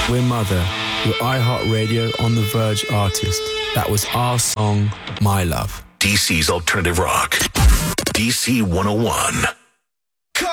We're Mother, your iHeartRadio On The Verge artist. That was our song, My Love. DC's Alternative Rock. DC 101.